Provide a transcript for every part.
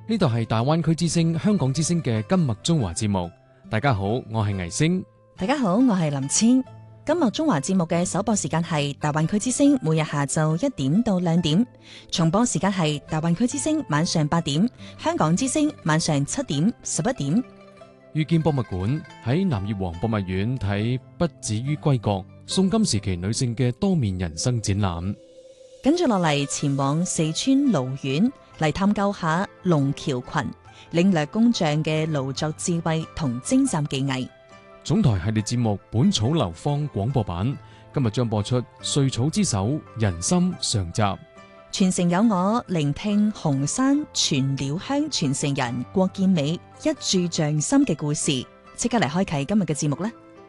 呢度係大灣區之聲香港之聲嘅今麥中華節目。大家好，我係倪星。 大家好，我係林千。今麥中華節目嘅首播時間係大灣區之聲每日下晝1點到2點，重播時間係大灣區之聲晚上8點，香港之聲晚上7點、11點。 遇見博物館喺南越王博物院睇不止於歸國宋金時期女性嘅多面人生展覽。 跟住落嚟前往四川瀘縣嚟探究下龍橋群領略工匠嘅勞作智慧同精湛技藝。 總台系列節目《本草流芳》廣播版今日將播出《歲草之首人參》上集。 傳承有我聆聽紅山傳鳥香傳承人郭建美一炷匠心嘅故事，即刻嚟開啟今日嘅節目啦！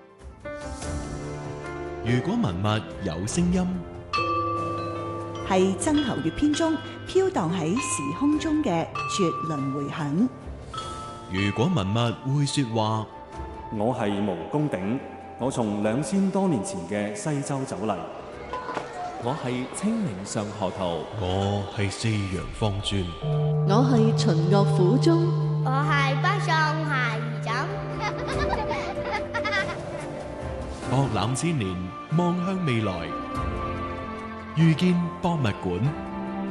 如果文物有聲音， 係曾侯乙編中飄蕩喺時空中嘅絕倫迴響。 如果文物會說話， 我係毛公鼎，我從2000多年前嘅西周走嚟。 我係清明上河圖， 我係四陽方尊， 我係秦樂府中， 我係北上下二枕。 博覽千年，望向未來，遇見博物館。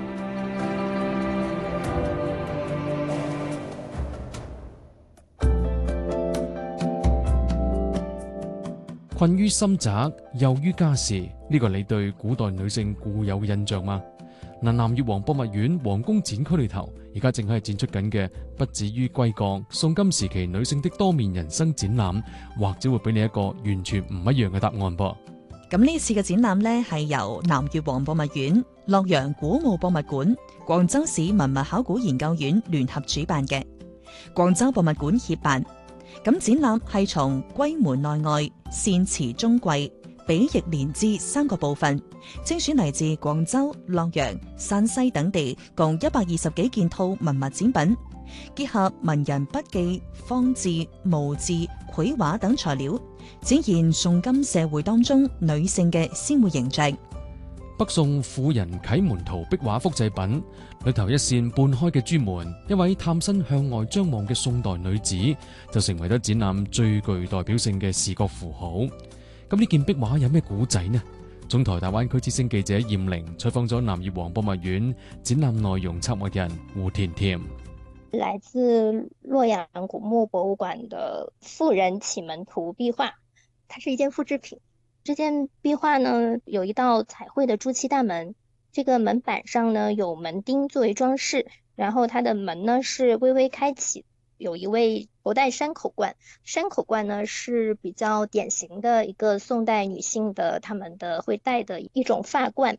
困於深宅，囿於家事，呢個你對古代女性固有嘅印象嗎？南越王博物院皇宮展區裏頭，而家正喺展出緊嘅不止於歸國宋金時期女性的多面人生展覽，或者會俾你一個完全唔一樣嘅答案噃。 咁呢次嘅展覽呢，係由南越王博物院、洛陽古墓博物館、廣州市文物考古研究院聯合主辦嘅，廣州博物館協辦。咁展覽係從歸門內外、善辭中貴、比翼連枝3個部分，精選嚟自廣州、洛陽、山西等地共120幾件套文物展品，結合文人筆記、方志、墓志、繪畫等材料，展現宋金社會當中女性嘅鮮活形象。 北宋婦人啟門圖壁畫複製品裏頭一扇半開嘅朱門，一位探身向外張望嘅宋代女子，就成為咗展覽最具代表性嘅視覺符號。咁呢件壁畫有咩古仔呢？總台大灣區之聲記者艷玲採訪咗南越王博物院展覽內容策劃人胡甜甜。 來自洛陽古墓博物館的婦人啟門圖壁畫，它是一件複製品。這件壁畫呢，有一道彩繪的朱漆大門，這個門板上呢有門釘作為裝飾，然後它的門呢是微微開啟，有一位頭戴山口冠，山口冠呢是比較典型的一個宋代女性的她們的會戴的一種髮冠。